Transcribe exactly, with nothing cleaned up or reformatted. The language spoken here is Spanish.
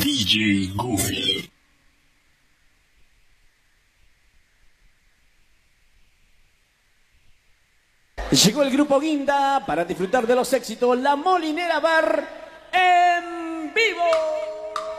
D J Goofy. Llegó el grupo Guinda para disfrutar de los éxitos La Molinera Bar